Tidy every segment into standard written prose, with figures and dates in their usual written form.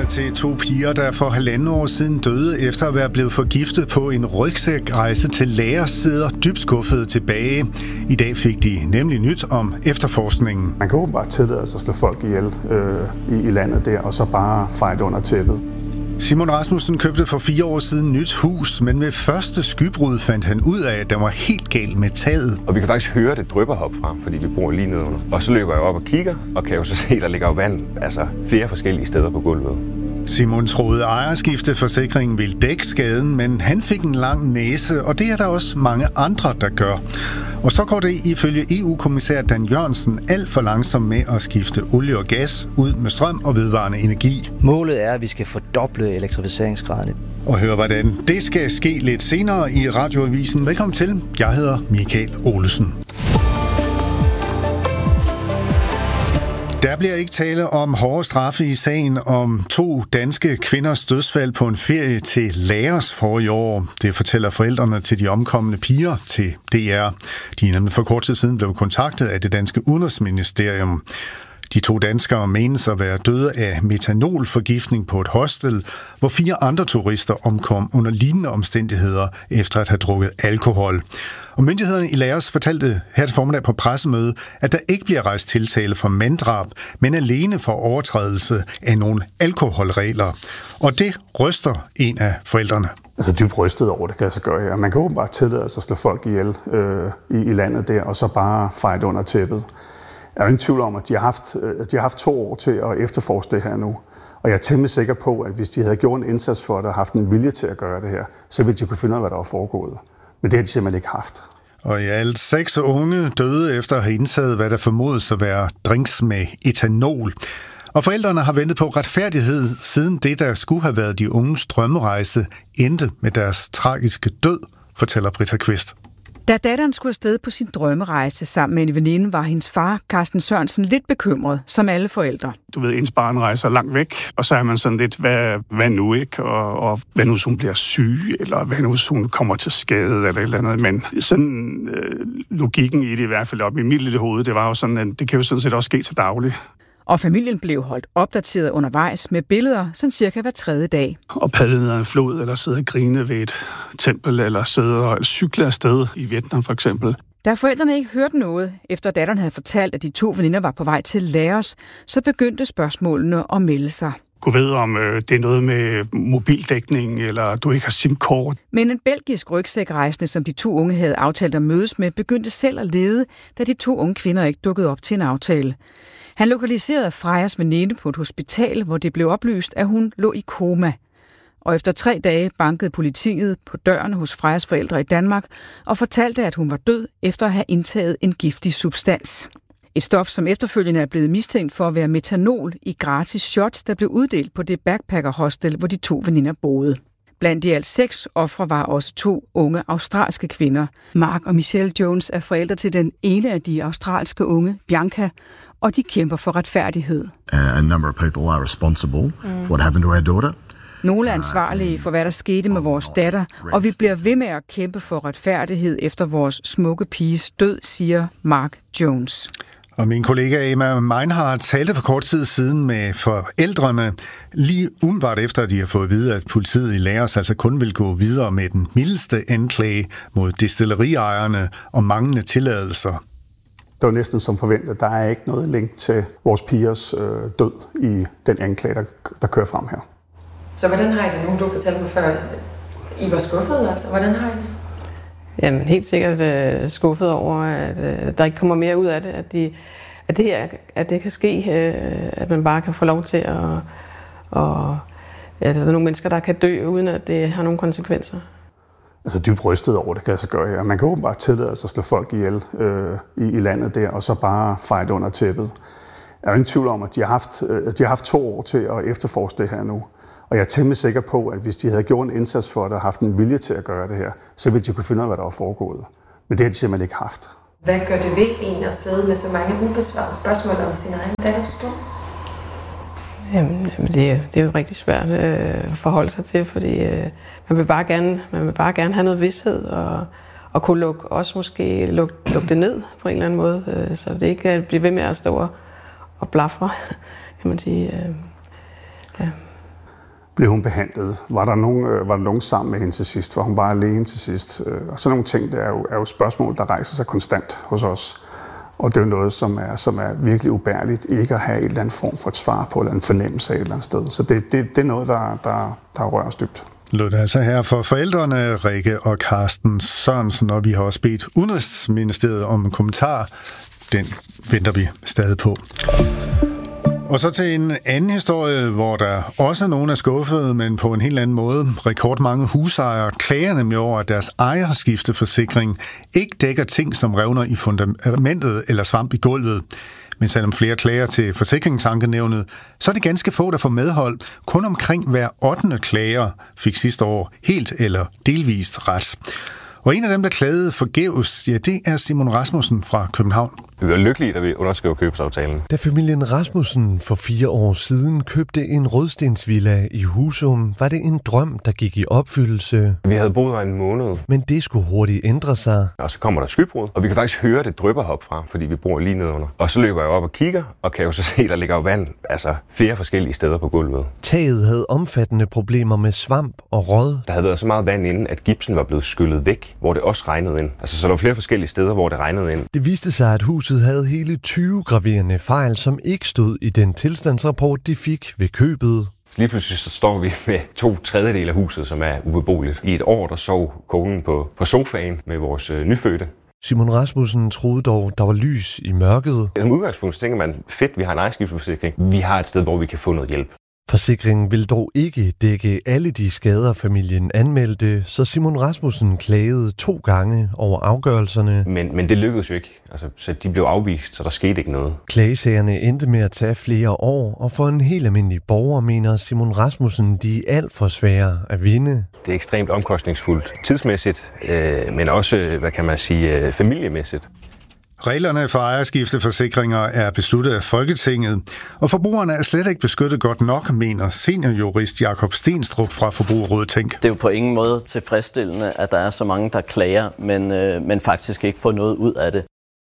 til 2 piger, der for 1,5 år siden døde efter at være blevet forgiftet på en rygsækrejse til Laos, sidder dybt skuffede tilbage. I dag fik de nemlig nyt om efterforskningen. Man kan åbenbart tillade sig at slå folk ihjel i landet der, og så bare feje under tæppet. Simon Rasmussen købte for 4 år siden nyt hus, men ved første skybrud fandt han ud af, at der var helt galt med taget. Og vi kan faktisk høre det drypper herfra, fordi vi bor lige nedenunder. Og så løber jeg op og kigger, og kan jo så se, at der ligger vand, flere forskellige steder på gulvet. Simon troede, ejerskifteforsikringen ville dække skaden, men han fik en lang næse, og det er der også mange andre, der gør. Og så går det ifølge EU-kommissær Dan Jørgensen alt for langsomt med at skifte olie og gas ud med strøm og vedvarende energi. Målet er, at vi skal fordoble elektrificeringsgraden. Og høre, hvordan det skal ske lidt senere i Radioavisen. Velkommen til. Jeg hedder Michael Olesen. Der bliver ikke tale om hårde straffe i sagen om 2 danske kvinders dødsfald på en ferie til Laos forrige år. Det fortæller forældrene til de omkomne piger til DR. De er nemlig for kort tid siden blevet kontaktet af det danske udenrigsministerium. De 2 danskere menes at være døde af metanolforgiftning på et hostel, hvor 4 andre turister omkom under lignende omstændigheder efter at have drukket alkohol. Og myndighederne i Laos fortalte her til formiddag på pressemøde, at der ikke bliver rejst tiltale for manddrab, men alene for overtrædelse af nogle alkoholregler. Og det ryster en af forældrene. Altså dybt rystet over det kan jeg så gøre her. Man kan åbenbart tillade sig at slå folk ihjel i landet der, og så bare feje under tæppet. Jeg er ingen tvivl om, at de har haft 2 år til at efterforske det her nu. Og jeg er temmelig sikker på, at hvis de havde gjort en indsats for det og haft en vilje til at gøre det her, så ville de kunne finde ud af, hvad der var foregået. Men det har de simpelthen ikke haft. Og i alt 6 unge døde efter at have indtaget, hvad der formodes at være drinks med etanol. Og forældrene har ventet på retfærdighed siden det, der skulle have været de unges drømmerejse, endte med deres tragiske død, fortæller Britta Kvist. Da datteren skulle afsted på sin drømmerejse sammen med en veninde, var hendes far, Carsten Sørensen, lidt bekymret, som alle forældre. Du ved, ens barn rejser langt væk, og så er man sådan lidt, hvad nu ikke? Og hvad nu, hvis hun bliver syg, eller hvad nu, hvis hun kommer til skade, eller et eller andet. Men sådan logikken i det, i hvert fald op i mit lille hoved, det var jo sådan, at det kan jo sådan set også ske til daglig. Og familien blev holdt opdateret undervejs med billeder, sådan cirka hver 3. dag. Og padle ned ad en flod, eller sidde og grine ved et tempel, eller sidde og cykle afsted i Vietnam for eksempel. Da forældrene ikke hørte noget, efter datteren havde fortalt, at de 2 veninder var på vej til Laos, så begyndte spørgsmålene at melde sig. Gud ved, om det er noget med mobildækning, eller du ikke har SIM-kort. Men en belgisk rygsækrejsende, som de 2 unge havde aftalt at mødes med, begyndte selv at lede, da de 2 unge kvinder ikke dukkede op til en aftale. Han lokaliserede Frejas veninde på et hospital, hvor det blev oplyst, at hun lå i koma. Og efter 3 dage bankede politiet på døren hos Frejas forældre i Danmark og fortalte, at hun var død efter at have indtaget en giftig substans. Et stof, som efterfølgende er blevet mistænkt for at være metanol i gratis shots, der blev uddelt på det backpacker-hostel, hvor de 2 veninder boede. Blandt de alt 6 ofre var også 2 unge australske kvinder. Mark og Michelle Jones er forældre til den ene af de australske unge, Bianca, og de kæmper for retfærdighed. A number of people are responsible for what happened to our daughter. Nogle er ansvarlige for, hvad der skete med vores datter, og vi bliver ved med at kæmpe for retfærdighed efter vores smukke piges død, siger Mark Jones. Og min kollega Emma Meinhardt talte for kort tid siden med forældrene, lige umiddelbart efter, at de har fået at vide, at politiet i Laos altså kun vil gå videre med den mildeste anklage mod destilleriejerne og manglende tilladelser. Det var næsten som forventet. Der er ikke noget link til vores pigers død i den anklage, der kører frem her. Så hvordan har I det nu? Du fortalte mig før, I var skuffet, altså. Hvordan har I det? Jamen, helt sikkert skuffet over, at der ikke kommer mere ud af det. At det kan ske, at man bare kan få lov til at der er nogle mennesker, der kan dø, uden at det har nogle konsekvenser. Altså dybt rystet over det kan jeg så gøre her. Man kan åbenbart tillade sig at slå folk ihjel i landet der, og så bare feje under tæppet. Jeg er ingen tvivl om, at de har haft 2 år til at efterforske det her nu. Og jeg er temmelig sikker på, at hvis de havde gjort en indsats for det og haft en vilje til at gøre det her, så ville de kunne finde ud af, hvad der var foregået. Men det har de simpelthen ikke haft. Hvad gør det ved en at sidde med så mange ubesvarede spørgsmål om sin egen datters død? Jamen, det er jo rigtig svært at forholde sig til, fordi man vil bare gerne have noget vished og kunne lukke det ned på en eller anden måde, så det ikke bliver ved med at stå og blafre, kan man sige. Ja. Blev hun behandlet? Var der nogen sammen med hende til sidst? Var hun bare alene til sidst? Og sådan nogle ting, det er jo spørgsmål, der rejser sig konstant hos os. Og det er jo noget, som er virkelig ubærligt, ikke at have en eller anden form for et svar på, eller en fornemmelse af et eller andet sted. Så det er noget, der rører os dybt. Lød det altså her for forældrene Rikke og Carsten Sørensen, og vi har også bedt Udenrigsministeriet om en kommentar. Den venter vi stadig på. Og så til en anden historie, hvor der også er nogen, der er skuffet, men på en helt anden måde. Rekordmange husejere klager nemlig over, at deres ejerskifteforsikring ikke dækker ting som revner i fundamentet eller svamp i gulvet. Men selvom flere klager til Forsikringsankenævnet, så er det ganske få, der får medhold. Kun omkring hver 8. klager fik sidste år helt eller delvist ret. Og en af dem, der klagede forgæves, ja, det er Simon Rasmussen fra København. Vi var lykkelige, da vi underskrev købsaftalen. Da familien Rasmussen for 4 år siden købte en rødstensvilla i Husum, var det en drøm, der gik i opfyldelse. Vi havde boet her en måned. Men det skulle hurtigt ændre sig. Og så kommer der skybrud, og vi kan faktisk høre det drypper herfra, fordi vi bor lige nedenunder. Og så løber jeg op og kigger, og kan jo så se, der ligger vand, altså flere forskellige steder på gulvet. Taget havde omfattende problemer med svamp og råd. Der havde været så meget vand inden, at gipsen var blevet skyllet væk, hvor det også regnede ind. Altså så der var flere forskellige steder, hvor det regnede ind. Det viste sig, at huset havde hele 20 graverende fejl, som ikke stod i den tilstandsrapport, de fik ved købet. Lige pludselig så står vi med 2/3 af huset, som er ubeboeligt. I et år, der sov konen på sofaen med vores nyfødte. Simon Rasmussen troede dog, der var lys i mørket. Som udgangspunkt tænker man, fedt, vi har en ejerskifteforsikring. Vi har et sted, hvor vi kan få noget hjælp. Forsikringen vil dog ikke dække alle de skader, familien anmeldte, så Simon Rasmussen klagede 2 gange over afgørelserne. Men det lykkedes jo ikke. Altså, så de blev afvist, så der skete ikke noget. Klagesagerne endte med at tage flere år, og for en helt almindelig borger mener Simon Rasmussen, de er alt for svære at vinde. Det er ekstremt omkostningsfuldt tidsmæssigt, men også, hvad kan man sige, familiemæssigt. Reglerne for ejerskifteforsikringer er besluttet af Folketinget, og forbrugerne er slet ikke beskyttet godt nok, mener seniorjurist Jakob Stenstrup fra Forbrugerrådet Tænk. Det er jo på ingen måde tilfredsstillende, at der er så mange, der klager, men faktisk ikke får noget ud af det.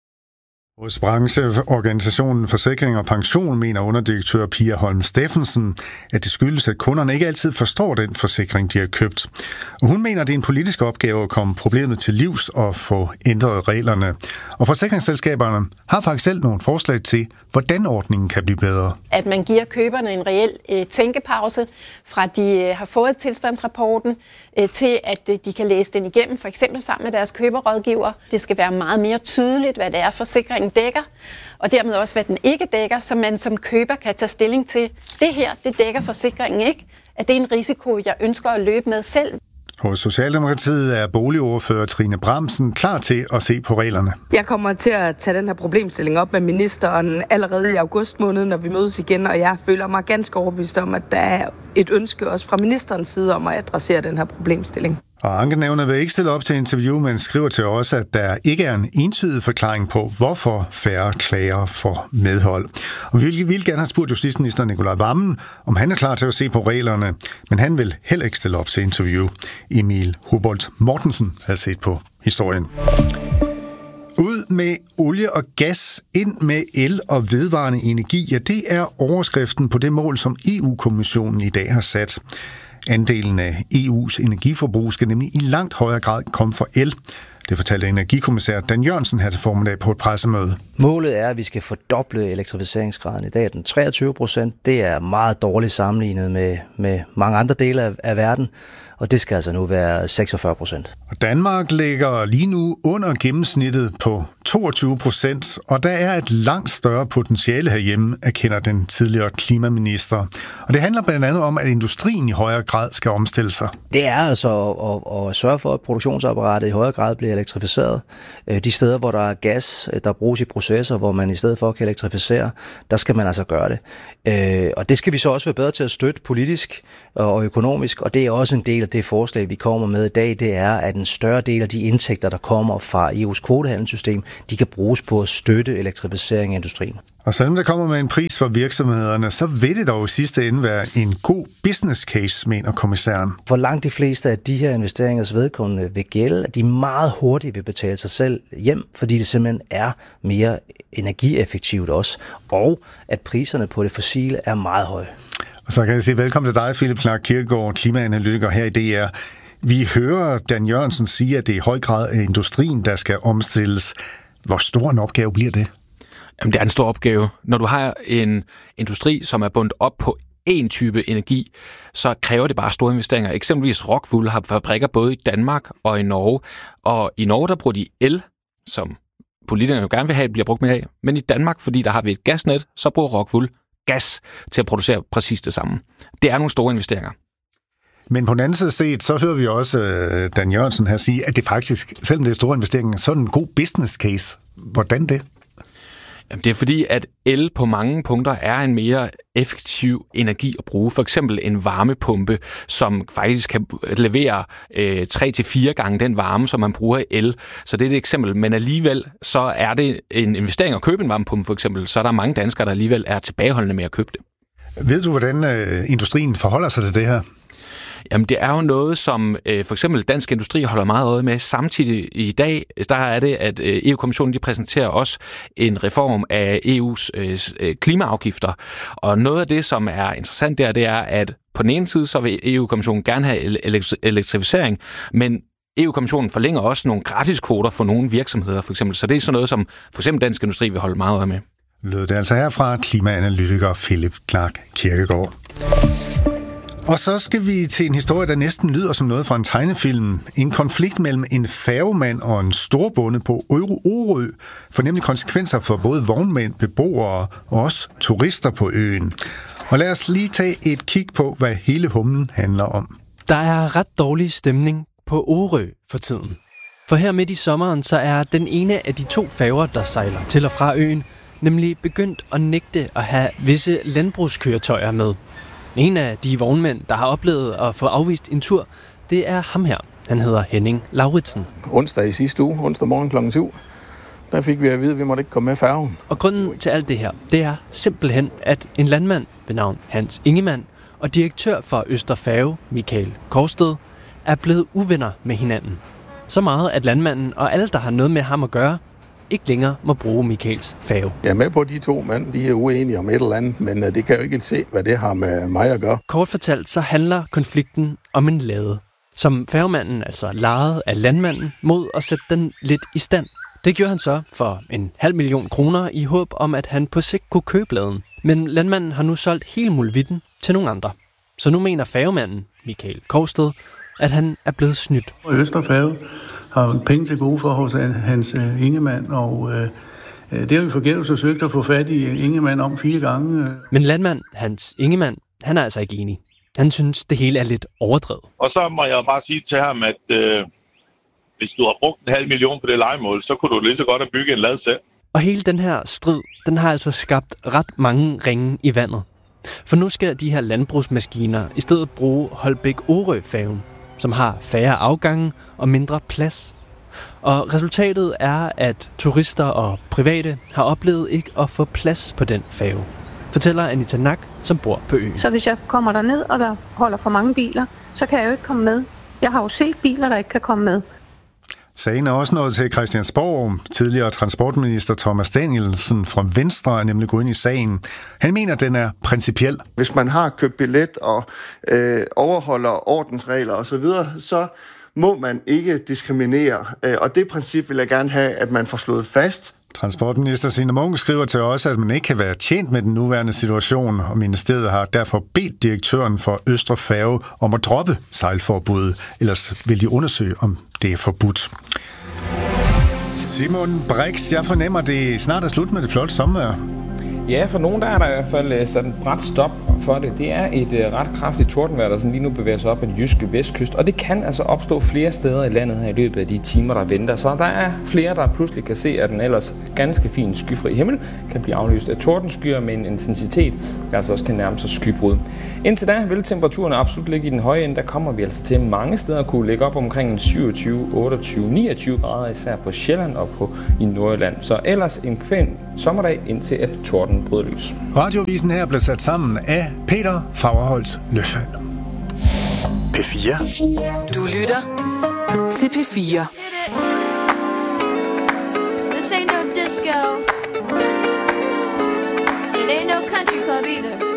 Hos brancheorganisationen Forsikring og Pension mener underdirektør Pia Holm Steffensen, at det skyldes, at kunderne ikke altid forstår den forsikring, de har købt. Og hun mener, at det er en politisk opgave at komme problemet til livs og få ændret reglerne. Og forsikringsselskaberne har faktisk selv nogle forslag til, hvordan ordningen kan blive bedre. At man giver køberne en reel tænkepause, fra de har fået tilstandsrapporten, til at de kan læse den igennem, for eksempel sammen med deres køberrådgiver. Det skal være meget mere tydeligt, hvad det er, forsikringen dækker, og dermed også, hvad den ikke dækker, så man som køber kan tage stilling til, det her, det dækker forsikringen ikke, at det er en risiko, jeg ønsker at løbe med selv. Hos Socialdemokratiet er boligordfører Trine Bramsen klar til at se på reglerne. Jeg kommer til at tage den her problemstilling op med ministeren allerede i august måned, når vi mødes igen, og jeg føler mig ganske overbevist om, at der er et ønske også fra ministerens side om at adressere den her problemstilling. Og ankenævnet vil ikke stille op til interview, men skriver til os, at der ikke er en entydig forklaring på, hvorfor færre klager får medhold. Og vi vil gerne have spurgt justitsminister Nicolai Wammen, om han er klar til at se på reglerne, men han vil heller ikke stille op til interview. Emil Hubolt Mortensen har set på historien. Ud med olie og gas, ind med el og vedvarende energi, ja, det er overskriften på det mål, som EU-kommissionen i dag har sat. Andelen af EU's energiforbrug skal nemlig i langt højere grad komme fra el. Det fortalte energikommissær Dan Jørgensen her til formiddag på et pressemøde. Målet er, at vi skal fordoble elektrificeringsgraden. I dag er den 23%. Det er meget dårligt sammenlignet med mange andre dele af verden, og det skal altså nu være 46%. Og Danmark ligger lige nu under gennemsnittet på 22%, og der er et langt større potentiale herhjemme, erkender den tidligere klimaminister. Og det handler blandt andet om, at industrien i højere grad skal omstille sig. Det er altså at sørge for, at produktionsapparatet i højere grad bliver elektrificeret. De steder, hvor der er gas, der bruges i processer, hvor man i stedet for kan elektrificere, der skal man altså gøre det. Og det skal vi så også være bedre til at støtte politisk og økonomisk, og det er også en del af det forslag, vi kommer med i dag, det er, at en større del af de indtægter, der kommer fra EU's kvotehandelssystem, de kan bruges på at støtte elektrificering af industrien. Og selvom der kommer med en pris for virksomhederne, så vil det dog i sidste ende være en god business case, mener kommissæren. For langt de fleste af de her investeringers vedkommende vil gælde, at de meget hurtigt vil betale sig selv hjem, fordi det simpelthen er mere energieffektivt også, og at priserne på det fossile er meget høje. Og så kan jeg sige velkommen til dig, Philip Clark Kirkegaard, klimaanalytiker her i DR. Vi hører Dan Jørgensen sige, at det i høj grad er industrien, der skal omstilles. Hvor stor en opgave bliver det? Jamen, det er en stor opgave. Når du har en industri, som er bundet op på en type energi, så kræver det bare store investeringer. Eksempelvis Rockwool har fabrikker både i Danmark og i Norge. Og i Norge, der bruger de el, som politikerne jo gerne vil have, bliver brugt mere af. Men i Danmark, fordi der har vi et gasnet, så bruger Rockwool gas til at producere præcis det samme. Det er nogle store investeringer. Men på den anden side set, så hører vi også Dan Jørgensen her sige, at det faktisk, selvom det er store investeringer, så er det en god business case. Hvordan det? Jamen, det er fordi, at el på mange punkter er en mere effektiv energi at bruge. For eksempel en varmepumpe, som faktisk kan levere 3-4 gange den varme, som man bruger i el. Så det er et eksempel. Men alligevel så er det en investering at købe en varmepumpe, for eksempel. Så er der mange danskere, der alligevel er tilbageholdende med at købe det. Ved du, hvordan industrien forholder sig til det her? Jamen, det er jo noget, som for eksempel Dansk Industri holder meget øje med. Samtidig i dag, der er det, at EU-kommissionen de præsenterer også en reform af EU's klimaafgifter. Og noget af det, som er interessant der, det er, at på den ene side, så vil EU-kommissionen gerne have elektrificering, men EU-kommissionen forlænger også nogle gratiskvoter for nogle virksomheder, for eksempel. Så det er sådan noget, som for eksempel Dansk Industri vil holde meget øje med. Lød det altså herfra klimaanalytiker Philip Clark Kirkegaard. Og så skal vi til en historie, der næsten lyder som noget fra en tegnefilm. En konflikt mellem en færgemand og en storbonde på Orø får nemlig konsekvenser for både vognmænd, beboere og også turister på øen. Og lad os lige tage et kig på, hvad hele humlen handler om. Der er ret dårlig stemning på Orø for tiden. For her midt i sommeren, så er den ene af de 2 færger, der sejler til og fra øen, nemlig begyndt at nægte at have visse landbrugskøretøjer med. En af de vognmænd, der har oplevet at få afvist en tur, det er ham her. Han hedder Henning Lauritsen. Onsdag i sidste uge, onsdag morgen kl. 7, der fik vi at vide, at vi måtte ikke komme med færgen. Og grunden til alt det her, det er simpelthen, at en landmand ved navn Hans Ingemann og direktør for Østerfærge, Michael Korsted, er blevet uvenner med hinanden. Så meget, at landmanden og alle, der har noget med ham at gøre, ikke længere må bruge Michaels færge. Jeg er med på, de 2 mænd, de er uenige om et eller andet, men det kan jo ikke se, hvad det har med mig at gøre. Kort fortalt, så handler konflikten om en lade, som færgemanden altså lejede af landmanden mod at sætte den lidt i stand. Det gjorde han så for 500.000 kroner i håb om, at han på sigt kunne købe laden. Men landmanden har nu solgt hele muligheden til nogle andre. Så nu mener færgemanden, Michael Korsted, at han er blevet snydt. Østerfærge har penge til gode for hos Hans Ingemann, og det har vi forgæves forsøgt at få fat i Ingemann om 4 gange. Men landmand Hans Ingemann, han er altså ikke enig. Han synes, det hele er lidt overdrevet. Og så må jeg bare sige til ham, at hvis du har brugt 500.000 på det lejemål, så kunne du lige så godt have bygget en lad selv. Og hele den her strid, den har altså skabt ret mange ringe i vandet. For nu skal de her landbrugsmaskiner i stedet bruge Holbæk-Orø-færgen, som har færre afgange og mindre plads. Og resultatet er, at turister og private har oplevet ikke at få plads på den færge, fortæller Anita Nak, som bor på øen. Så hvis jeg kommer derned, og der holder for mange biler, så kan jeg jo ikke komme med. Jeg har jo set biler, der ikke kan komme med. Sagen er også nået til Christiansborg. Tidligere transportminister Thomas Danielsen fra Venstre er nemlig gået ind i sagen. Han mener, at den er principiel. Hvis man har købt billet og overholder ordensregler osv., så må man ikke diskriminere. Og det princip vil jeg gerne have, at man får slået fast. Transportminister Signe Munk skriver til os, at man ikke kan være tjent med den nuværende situation, og ministeriet har derfor bedt direktøren for Østre Færge om at droppe sejlforbuddet. Ellers vil de undersøge, om det er forbudt. Simon Brix, jeg fornemmer, det snart er slut med det flotte sommervejr. Ja, for nogen der er der i hvert fald sat en brat stop for det. Det er et ret kraftigt tordenvejr, der sådan lige nu bevæger sig op ad den jyske vestkyst, og det kan altså opstå flere steder i landet her i løbet af de timer, der venter. Så der er flere, der pludselig kan se, at den ellers ganske fin skyfri himmel kan blive afløst af tordenskyer med en intensitet, der altså også kan nærme sig skybrud. Indtil da vil temperaturen absolut ligge i den høje ende. Der kommer vi altså til mange steder at kunne ligge op omkring 27, 28, 29 grader, især på Sjælland og i Nordjylland. Så ellers en kvæn sommerdag indtil at torden bryder løs. Radiovisen her blev sat sammen af Peter Fagerholt Løffald. P4. Du lytter til P4. This ain't no disco. It ain't no country club either.